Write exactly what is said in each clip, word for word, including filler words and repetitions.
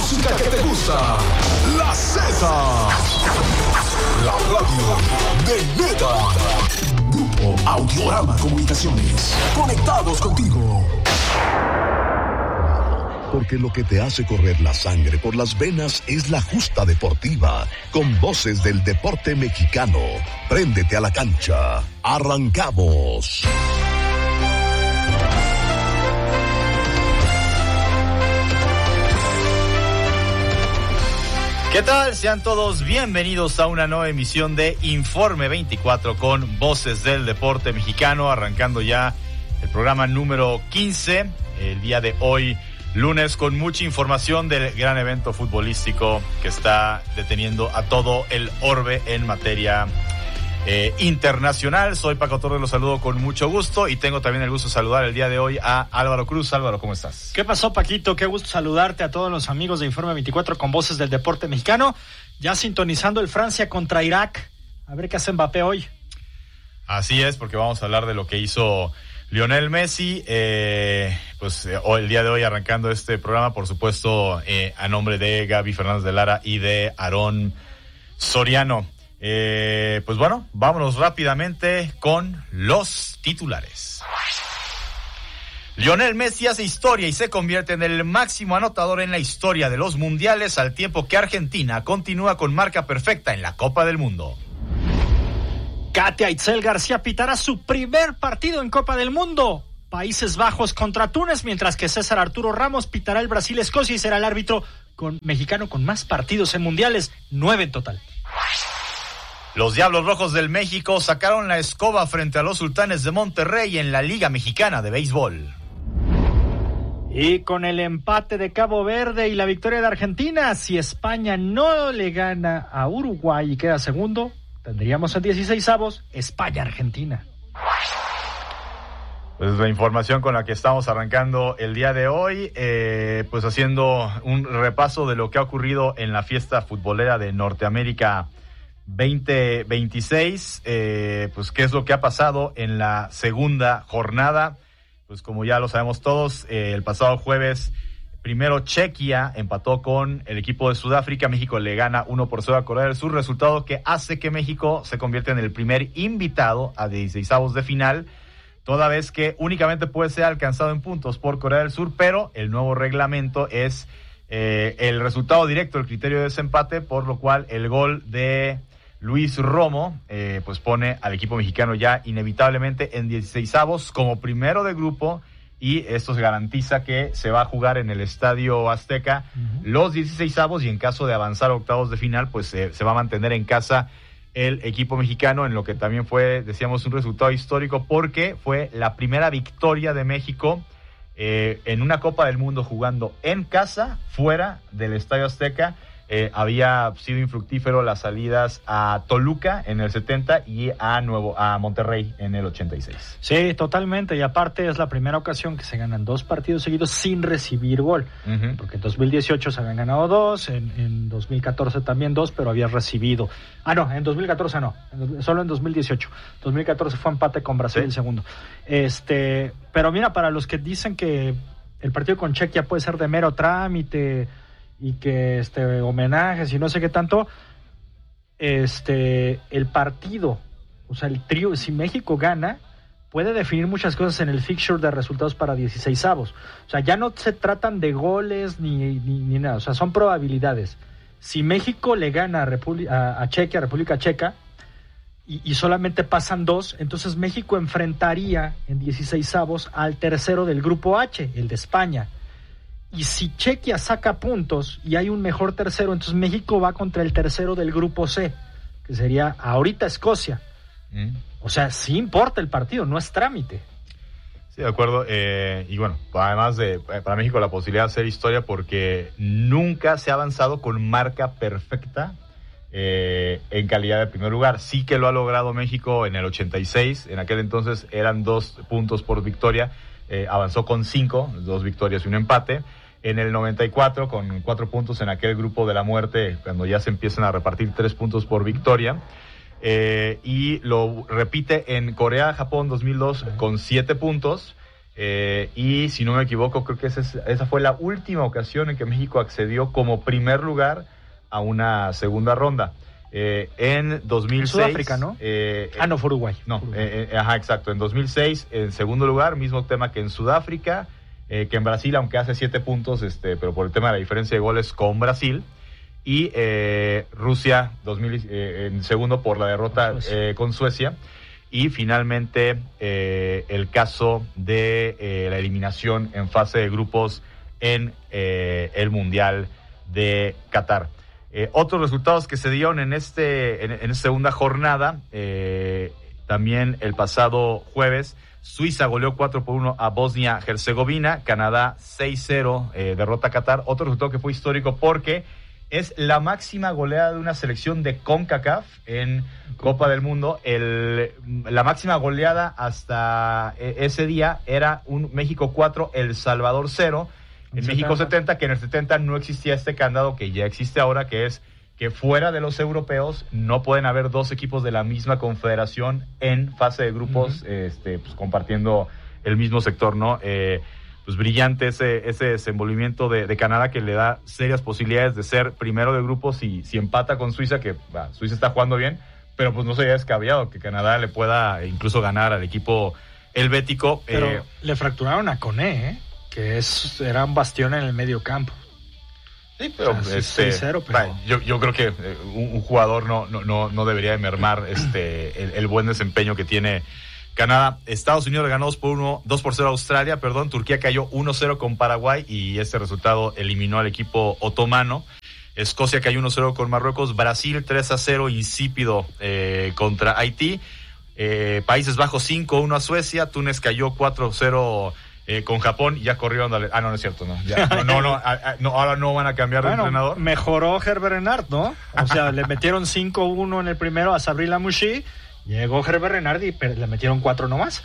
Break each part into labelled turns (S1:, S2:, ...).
S1: música que te gusta. La Z. La radio de neta. Grupo Audiorama Comunicaciones. Conectados contigo. Porque lo que te hace correr la sangre por las venas es la justa deportiva, con voces del deporte mexicano. Préndete a la cancha. ¡Arrancamos!
S2: ¿Qué tal? Sean todos bienvenidos a una nueva emisión de Informe veinticuatro con voces del deporte mexicano, arrancando ya el programa número quince, el día de hoy, lunes, con mucha información del gran evento futbolístico que está deteniendo a todo el orbe en materia eh, internacional. Soy Paco Torres, los saludo con mucho gusto y tengo también el gusto de saludar el día de hoy a Álvaro Cruz. Álvaro, ¿cómo estás?
S3: ¿Qué pasó, Paquito? Qué gusto saludarte a todos los amigos de Informe veinticuatro con voces del deporte mexicano. Ya sintonizando el Francia contra Irak. A ver qué hace Mbappé hoy.
S2: Así es, porque vamos a hablar de lo que hizo Lionel Messi, eh, pues eh, hoy, el día de hoy arrancando este programa, por supuesto, eh, a nombre de Gaby Fernández de Lara y de Aarón Soriano. Eh, pues bueno, vámonos rápidamente con los titulares. Lionel Messi hace historia y se convierte en el máximo anotador en la historia de los mundiales, al tiempo que Argentina continúa con marca perfecta en la Copa del Mundo.
S3: Katia Itzel García pitará su primer partido en Copa del Mundo. Países Bajos contra Túnez, mientras que César Arturo Ramos pitará el Brasil-Escocia y será el árbitro con, mexicano con más partidos en mundiales, nueve en total.
S2: Los Diablos Rojos del México sacaron la escoba frente a los Sultanes de Monterrey en la Liga Mexicana de Béisbol.
S3: Y con el empate de Cabo Verde y la victoria de Argentina, si España no le gana a Uruguay y queda segundo, tendríamos en dieciseisavos España-Argentina.
S2: Pues la información con la que estamos arrancando el día de hoy, eh, pues haciendo un repaso de lo que ha ocurrido en la fiesta futbolera de Norteamérica veinte veintiséis, eh, pues qué es lo que ha pasado en la segunda jornada. Pues como ya lo sabemos todos, eh, el pasado jueves, primero Chequia empató con el equipo de Sudáfrica, México le gana uno por cero a Corea del Sur, resultado que hace que México se convierta en el primer invitado a dieciseisavos de final, toda vez que únicamente puede ser alcanzado en puntos por Corea del Sur, pero el nuevo reglamento es eh, el resultado directo, el criterio de desempate, por lo cual el gol de Luis Romo, eh, pues pone al equipo mexicano ya inevitablemente en dieciseisavos como primero de grupo, y esto se garantiza que se va a jugar en el Estadio Azteca uh-huh. los dieciseisavos, y en caso de avanzar a octavos de final, pues eh, se va a mantener en casa el equipo mexicano, en lo que también fue, decíamos, un resultado histórico, porque fue la primera victoria de México eh, en una Copa del Mundo jugando en casa, fuera del Estadio Azteca. Eh, había sido infructífero las salidas a Toluca en el setenta y a Nuevo a Monterrey en el ochenta y seis.
S3: Sí, totalmente, y aparte es la primera ocasión que se ganan dos partidos seguidos sin recibir gol, uh-huh. porque en dos mil dieciocho se habían ganado dos, en, en dos mil catorce también dos, pero había recibido, ah no, en dos mil catorce no, en, solo en dos mil dieciocho, dos mil catorce fue empate con Brasil, sí. El segundo, este, pero mira, para los que dicen que el partido con Chequia puede ser de mero trámite y que este homenajes y no sé qué tanto, este el partido, o sea, el trío, si México gana, puede definir muchas cosas en el fixture de resultados para dieciseisavos. O sea, ya no se tratan de goles ni, ni, ni nada, o sea, son probabilidades. Si México le gana a, República, a, a Chequia, a República Checa, y, y solamente pasan dos, entonces México enfrentaría en dieciseisavos al tercero del grupo H, el de España. Y si Chequia saca puntos y hay un mejor tercero, entonces México va contra el tercero del grupo C, que sería ahorita Escocia. Mm. O sea, sí importa el partido, no es trámite.
S2: Sí, de acuerdo. Eh, y bueno, además de para México la posibilidad de hacer historia, porque nunca se ha avanzado con marca perfecta eh, en calidad de primer lugar. Sí que lo ha logrado México en el ochenta y seis, en aquel entonces eran dos puntos por victoria. Eh, avanzó con cinco, dos victorias y un empate. En el noventa y cuatro, con cuatro puntos en aquel grupo de la muerte, cuando ya se empiezan a repartir tres puntos por victoria. Eh, y lo repite en Corea-Japón dos mil dos con siete puntos. Eh, y si no me equivoco, creo que esa, es, esa fue la última ocasión en que México accedió como primer lugar a una segunda ronda. Eh, en dos mil seis...
S3: Sudáfrica, ¿no?
S2: Eh,
S3: ah, no, fue Uruguay.
S2: No,
S3: Uruguay.
S2: Eh, eh, ajá, exacto. En dos mil seis, en segundo lugar, mismo tema que en Sudáfrica, eh, que en Brasil, aunque hace siete puntos, este, pero por el tema de la diferencia de goles con Brasil. Y eh, Rusia, dos mil, eh, en segundo por la derrota con Suecia. Eh, con Suecia. Y finalmente eh, el caso de eh, la eliminación en fase de grupos en eh, el Mundial de Qatar. Eh, otros resultados que se dieron en este en, en esta segunda jornada, eh, también el pasado jueves, Suiza goleó cuatro por uno a Bosnia-Herzegovina, Canadá seis cero, eh, derrota a Qatar. Otro resultado que fue histórico porque es la máxima goleada de una selección de CONCACAF en Copa del Mundo. El, la máxima goleada hasta ese día era un México cuatro, El Salvador cero. En México setenta, que en el setenta no existía este candado que ya existe ahora, que es que fuera de los europeos no pueden haber dos equipos de la misma confederación en fase de grupos, uh-huh. este, pues, compartiendo el mismo sector, ¿no? Eh, pues brillante ese, ese desenvolvimiento de, de Canadá, que le da serias posibilidades de ser primero de grupos si, si empata con Suiza, que bah, Suiza está jugando bien, pero pues no sería descabellado que Canadá le pueda incluso ganar al equipo helvético.
S3: Pero
S2: eh,
S3: le fracturaron a Koné, ¿eh? Que es, era un bastión en el medio campo.
S2: Sí, pero,
S3: o sea,
S2: este,
S3: seis cero, pero...
S2: Bah, yo, yo creo que eh, un, un jugador no, no, no, no debería de mermar este, el, el buen desempeño que tiene Canadá. Estados Unidos le ganó dos por uno, dos por cero a Australia, perdón. Turquía cayó uno cero con Paraguay y este resultado eliminó al equipo otomano. Escocia cayó uno cero con Marruecos. Brasil tres a cero insípido eh, contra Haití. Eh, Países Bajos cinco uno a Suecia. Túnez cayó cuatro cero eh, con Japón y ya corrieron. A... Ah, no, no es cierto, no. Ya, no, no, no, a, a, no, ahora no van a cambiar de
S3: bueno,
S2: entrenador.
S3: Mejoró Herbert Renard, ¿no? O sea, le metieron cinco uno en el primero a Sabri Lamouchi. Llegó Herbert Renard y le metieron cuatro nomás.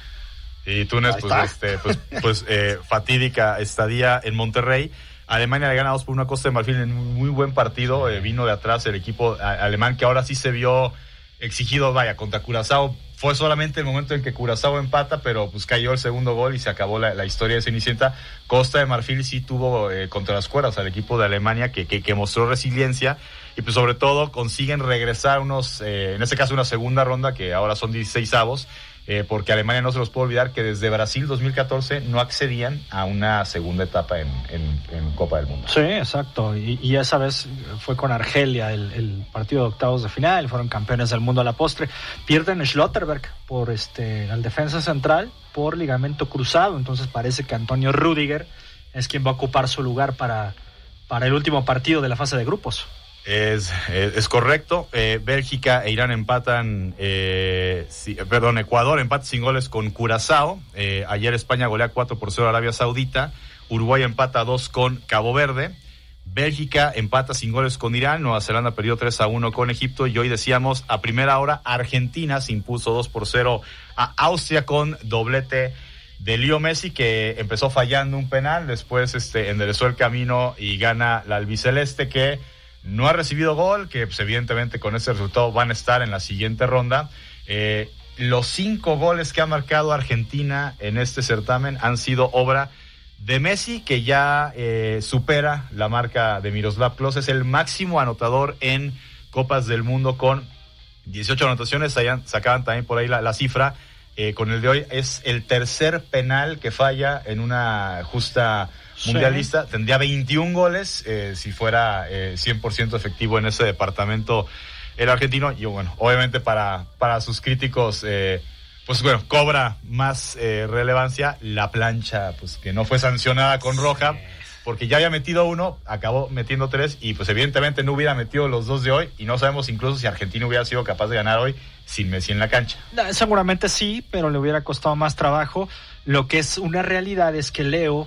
S2: Y Túnez, pues, este, pues, pues eh, fatídica estadía en Monterrey. Alemania le gana dos por uno a Costa de Marfil en un muy buen partido. Eh, vino de atrás el equipo a, alemán, que ahora sí se vio exigido, vaya, contra Curazao. Fue solamente el momento en que Curazao empata, pero pues cayó el segundo gol y se acabó la, la historia de Cenicienta. Costa de Marfil sí tuvo eh, contra las cuerdas al equipo de Alemania, que, que, que mostró resiliencia. Y pues sobre todo consiguen regresar unos, eh, en este caso una segunda ronda, que ahora son dieciseisavos, eh, porque Alemania no se los puede olvidar que desde Brasil dos mil catorce no accedían a una segunda etapa en, en, en Copa del Mundo.
S3: Sí, exacto, y, y esa vez fue con Argelia el, el partido de octavos de final, fueron campeones del mundo a la postre. Pierden Schlotterberg por este, al defensa central por ligamento cruzado, entonces parece que Antonio Rüdiger es quien va a ocupar su lugar para, para el último partido de la fase de grupos.
S2: Es, es, es correcto. Eh, Bélgica e Irán empatan, eh, sí, perdón, Ecuador empata sin goles con Curazao. Eh, ayer España golea cuatro por cero a Arabia Saudita. Uruguay empata dos con Cabo Verde. Bélgica empata sin goles con Irán. Nueva Zelanda perdió tres a uno con Egipto. Y hoy decíamos, a primera hora, Argentina se impuso dos por cero a Austria con doblete de Leo Messi, que empezó fallando un penal. Después este, enderezó el camino y gana la albiceleste, que no ha recibido gol, que pues, evidentemente con ese resultado van a estar en la siguiente ronda. Eh, los cinco goles que ha marcado Argentina en este certamen han sido obra de Messi, que ya eh, supera la marca de Miroslav Klose. Es el máximo anotador en Copas del Mundo con dieciocho anotaciones. Hayan, sacaban también por ahí la, la cifra. Eh, con el de hoy es el tercer penal que falla en una justa mundialista. Sí. Tendría veintiún goles eh, si fuera eh, cien por ciento efectivo en ese departamento el argentino. Y bueno, obviamente para, para sus críticos, eh, pues bueno, cobra más eh, relevancia la plancha, pues que no fue sancionada con roja, porque ya había metido uno, acabó metiendo tres, y pues evidentemente no hubiera metido los dos de hoy, y no sabemos incluso si Argentina hubiera sido capaz de ganar hoy sin Messi en la cancha.
S3: Seguramente sí, pero le hubiera costado más trabajo. Lo que es una realidad es que Leo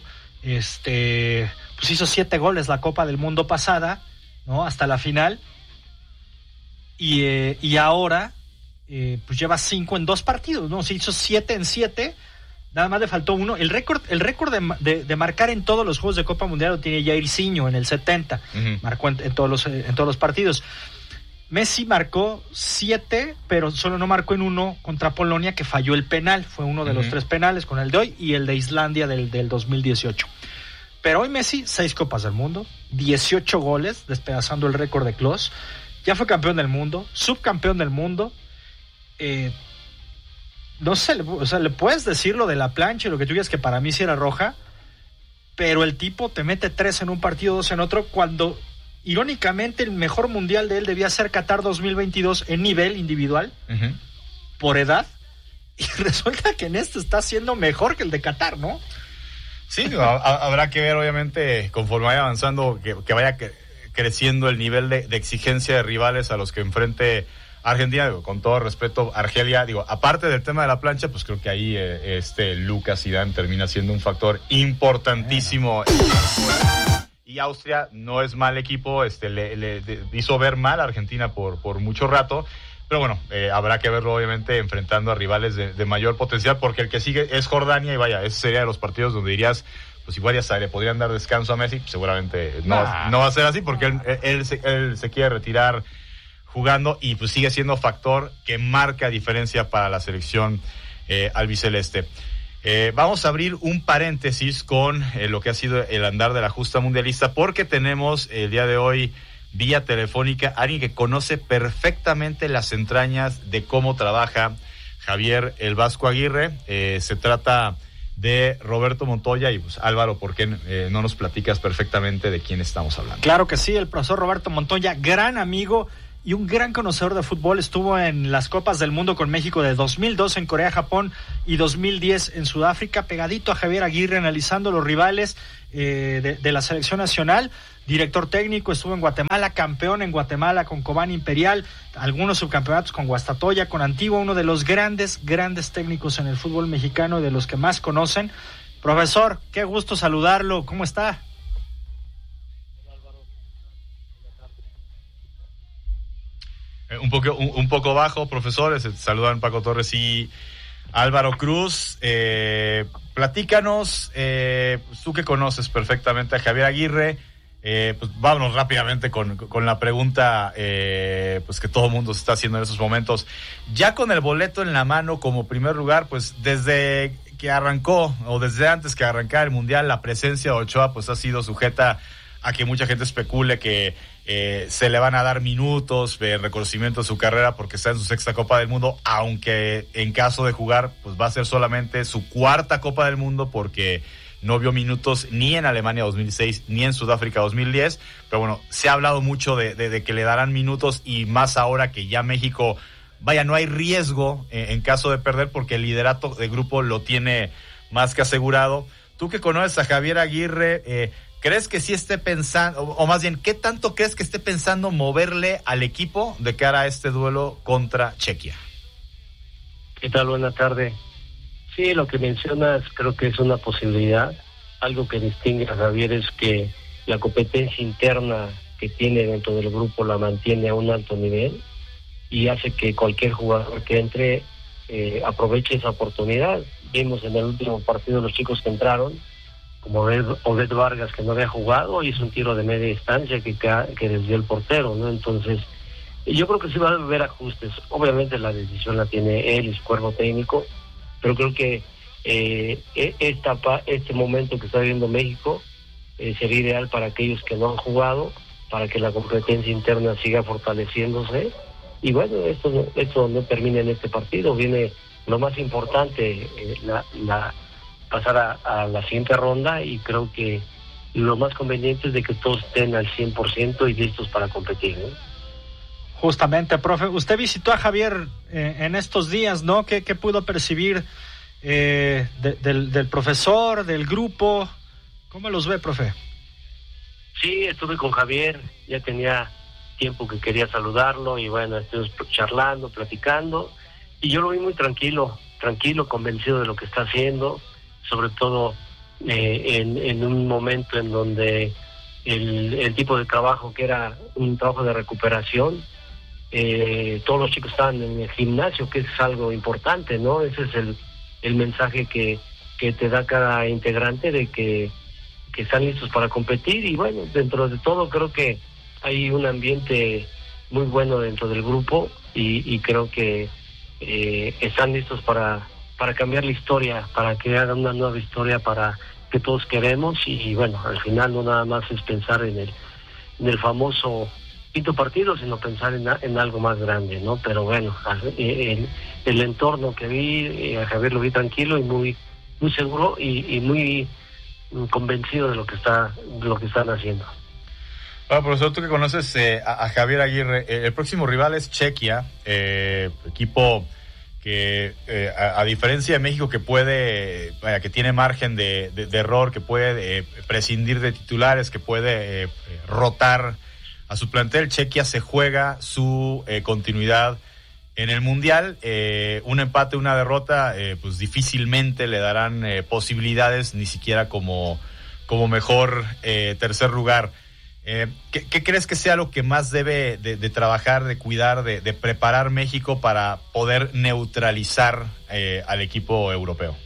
S3: este pues hizo siete goles la Copa del Mundo pasada, ¿no? Hasta la final, y, eh, y ahora eh, pues lleva cinco en dos partidos, ¿no? Se hizo siete en siete, nada más le faltó uno. El récord el récord de, de, de marcar en todos los Juegos de Copa Mundial lo tiene Jairzinho en el setenta, uh-huh. Marcó en, en, todos los, en todos los partidos. Messi marcó siete, pero solo no marcó en uno contra Polonia, que falló el penal. Fue uno de uh-huh. los tres penales, con el de hoy y el de Islandia del, del dos mil dieciocho. Pero hoy Messi, seis Copas del Mundo, dieciocho goles, despedazando el récord de Klose. Ya fue campeón del mundo, subcampeón del mundo. Eh, no sé, o sea, le puedes decir lo de la plancha y lo que tú digas, que para mí sí era roja, pero el tipo te mete tres en un partido, dos en otro, cuando irónicamente el mejor mundial de él debía ser Qatar dos mil veintidós en nivel individual, uh-huh. por edad, y resulta que en este está siendo mejor que el de Qatar, ¿no?
S2: Sí, habrá que ver, obviamente, conforme vaya avanzando, que, que vaya que, creciendo el nivel de, de exigencia de rivales a los que enfrente Argentina. Digo, con todo respeto, Argelia, digo, aparte del tema de la plancha, pues creo que ahí eh, este Lucas Zidane termina siendo un factor importantísimo. Y Austria no es mal equipo, este le, le, le hizo ver mal a Argentina por, por mucho rato, pero bueno, eh, habrá que verlo obviamente enfrentando a rivales de, de mayor potencial, porque el que sigue es Jordania, y vaya, ese sería de los partidos donde dirías, pues igual ya le podrían dar descanso a Messi. Seguramente no, nah. no va a ser así, porque él, él, él, se, él se quiere retirar jugando, y pues sigue siendo factor que marca diferencia para la selección eh, albiceleste. Eh, vamos a abrir un paréntesis con eh, lo que ha sido el andar de la justa mundialista, porque tenemos el día de hoy vía telefónica a alguien que conoce perfectamente las entrañas de cómo trabaja Javier el Vasco Aguirre. Eh, se trata de Roberto Montoya. Y pues Álvaro, ¿por qué eh, no nos platicas perfectamente de quién estamos hablando?
S3: Claro que sí, el profesor Roberto Montoya, gran amigo y un gran conocedor de fútbol. Estuvo en las Copas del Mundo con México de dos mil dos en Corea, Japón, y dos mil diez en Sudáfrica, pegadito a Javier Aguirre, analizando los rivales eh, de, de la selección nacional. Director técnico, estuvo en Guatemala, campeón en Guatemala con Cobán Imperial, algunos subcampeonatos con Guastatoya, con Antigua, uno de los grandes, grandes técnicos en el fútbol mexicano, de los que más conocen. Profesor, qué gusto saludarlo, ¿cómo está?
S2: Un poco, un, un poco bajo, profesores. Saludan Paco Torres y Álvaro Cruz. Eh, platícanos, eh, tú que conoces perfectamente a Javier Aguirre, eh, pues vámonos rápidamente con, con la pregunta eh, pues que todo el mundo se está haciendo en esos momentos. Ya con el boleto en la mano como primer lugar, pues desde que arrancó, o desde antes que arrancara el Mundial, la presencia de Ochoa pues ha sido sujeta a que mucha gente especule que eh, se le van a dar minutos de reconocimiento de su carrera porque está en su sexta Copa del Mundo, aunque en caso de jugar pues va a ser solamente su cuarta Copa del Mundo, porque no vio minutos ni en Alemania dos mil seis ni en Sudáfrica dos mil diez. Pero bueno, se ha hablado mucho de, de, de que le darán minutos, y más ahora que ya México, vaya, no hay riesgo en, en caso de perder, porque el liderato de grupo lo tiene más que asegurado. Tú que conoces a Javier Aguirre, eh, ¿crees que sí esté pensando, o, o más bien, qué tanto crees que esté pensando moverle al equipo de cara a este duelo contra Chequia?
S4: ¿Qué tal? Buena tarde. Sí, lo que mencionas creo que es una posibilidad. Algo que distingue a Javier es que la competencia interna que tiene dentro del grupo la mantiene a un alto nivel, y hace que cualquier jugador que entre eh, aproveche esa oportunidad. Vimos en el último partido los chicos que entraron, como Obed Vargas, que no había jugado, hizo un tiro de media distancia que, que desvió el portero, ¿no? Entonces, yo creo que sí va a haber ajustes. Obviamente la decisión la tiene él y su cuerpo técnico, pero creo que eh, esta, este momento que está viviendo México eh, sería ideal para aquellos que no han jugado, para que la competencia interna siga fortaleciéndose. Y bueno, esto, esto no termina en este partido, viene lo más importante, eh, la... la pasar a, a la siguiente ronda, y creo que lo más conveniente es de que todos estén al cien por ciento y listos para competir, ¿no?
S3: Justamente, profe, usted visitó a Javier eh, en estos días, ¿no? ¿Qué, qué pudo percibir eh, de, del, del profesor, del grupo? ¿Cómo los ve, profe?
S4: Sí, estuve con Javier, ya tenía tiempo que quería saludarlo, y bueno, estuvimos charlando, platicando, y yo lo vi muy tranquilo, tranquilo, convencido de lo que está haciendo, sobre todo eh, en, en un momento en donde el, el tipo de trabajo que era un trabajo de recuperación, eh, todos los chicos estaban en el gimnasio, que es algo importante, ¿no? Ese es el, el mensaje que, que te da cada integrante, de que, que están listos para competir. Y bueno, dentro de todo creo que hay un ambiente muy bueno dentro del grupo y, y creo que eh, están listos para, para cambiar la historia, para crear una nueva historia para que todos queremos y, y bueno, al final no nada más es pensar en el, en el famoso quinto partido, sino pensar en, en algo más grande, ¿no? Pero bueno, el, el entorno que vi, a Javier lo vi tranquilo y muy muy seguro y, y muy convencido de lo que está de lo que están haciendo.
S2: Bueno, profesor, tú que conoces eh, a, a Javier Aguirre, eh, el próximo rival es Chequia, eh, equipo que eh, a, a diferencia de México que puede, vaya, que tiene margen de, de, de error, que puede eh, prescindir de titulares, que puede eh, rotar a su plantel, Chequia se juega su eh, continuidad en el Mundial. Eh, un empate, una derrota, eh, pues difícilmente le darán eh, posibilidades, ni siquiera como, como mejor eh, tercer lugar. Eh, ¿qué, ¿Qué crees que sea lo que más debe de, de trabajar, de cuidar, de, de preparar México para poder neutralizar eh, al equipo europeo?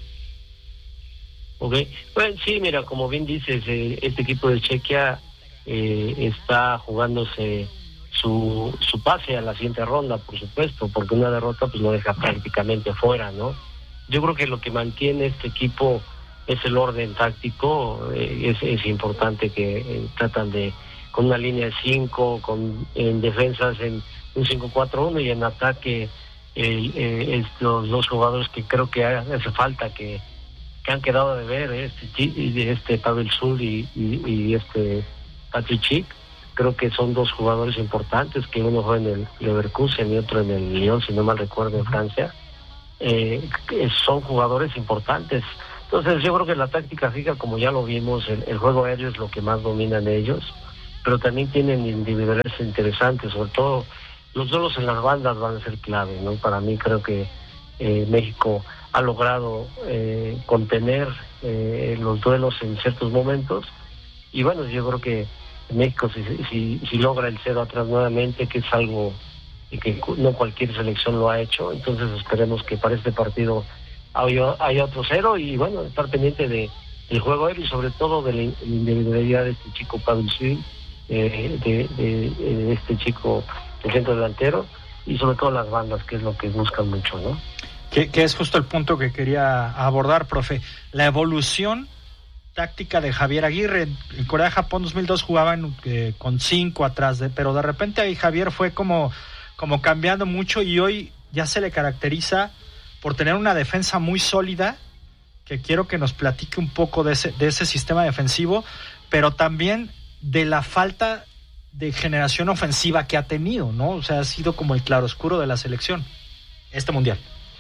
S4: Ok, bueno, sí, mira, como bien dices, eh, este equipo de Chequia eh, está jugándose su su pase a la siguiente ronda, por supuesto, porque una derrota pues lo deja prácticamente fuera, ¿no? Yo creo que lo que mantiene este equipo es el orden táctico, eh, es, es importante que eh, tratan de, con una línea de cinco, con en defensas en un cinco cuatro uno y en ataque eh, eh, estos dos jugadores que creo que hace falta, que, que han quedado de ver, eh, este, este Pavel Zul y, y, y este Patrick Schick. Creo que son dos jugadores importantes, que uno juega en el Leverkusen y otro en el Lyon, si no mal recuerdo, en Francia. Eh, son jugadores importantes. Entonces yo creo que la táctica fija, como ya lo vimos, el, el juego aéreo es lo que más dominan ellos, pero también tienen individualidades interesantes, sobre todo los duelos en las bandas van a ser clave, ¿no? Para mí creo que eh, México ha logrado eh, contener eh, los duelos en ciertos momentos y bueno, yo creo que México si, si, si logra el cero atrás nuevamente, que es algo que no cualquier selección lo ha hecho, entonces esperemos que para este partido haya, haya otro cero y bueno, estar pendiente de el juego aéreo y sobre todo de la individualidad de este chico Pavel Zul, eh, de, de, de este chico el centro delantero y sobre todo las bandas, que es lo que buscan mucho, ¿no?
S3: Que, que es justo el punto que quería abordar, profe, la evolución táctica de Javier Aguirre. En Corea-Japón dos mil dos jugaban eh, con cinco atrás, de, pero de repente ahí Javier fue como, como cambiando mucho y hoy ya se le caracteriza por tener una defensa muy sólida, que quiero que nos platique un poco de ese, de ese sistema defensivo, pero también de la falta de generación ofensiva que ha tenido, ¿no? O sea, ha sido como el claroscuro de la selección, este mundial.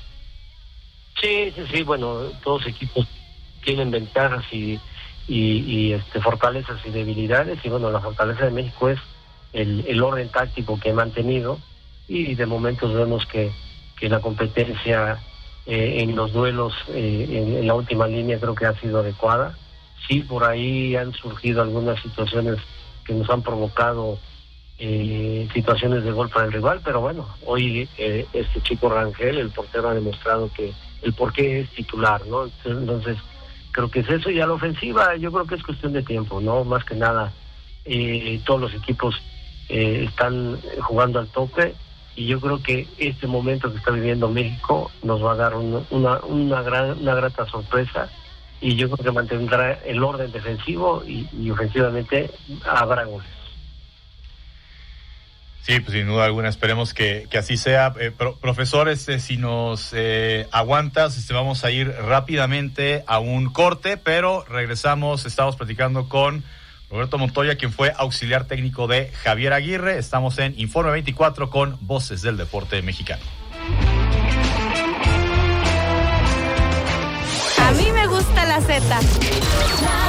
S4: Sí, sí, sí, bueno, todos equipos tienen ventajas y, y, y este, fortalezas y debilidades, y bueno, la fortaleza de México es el, el orden táctico que ha mantenido, y de momentos vemos que, que la competencia eh, en los duelos eh, en, en la última línea creo que ha sido adecuada. Sí, por ahí han surgido algunas situaciones que nos han provocado eh, situaciones de gol para el rival, pero bueno, hoy eh, este chico Rangel, el portero, ha demostrado que el por qué es titular, ¿no? Entonces creo que es eso, y a la ofensiva yo creo que es cuestión de tiempo, ¿no? Más que nada, eh, todos los equipos eh, están jugando al tope, y yo creo que este momento que está viviendo México nos va a dar un, una, una, gran, una grata sorpresa, y yo creo que mantendrá el orden defensivo y, y ofensivamente habrá goles.
S2: Sí, pues sin duda alguna, esperemos que, que así sea. Eh, pro, profesor, este, si nos eh, aguantas, este, vamos a ir rápidamente a un corte, pero regresamos, estamos platicando con Roberto Montoya, quien fue auxiliar técnico de Javier Aguirre. Estamos en Informe veinticuatro con Voces del Deporte Mexicano.
S5: A mí me gusta la Z.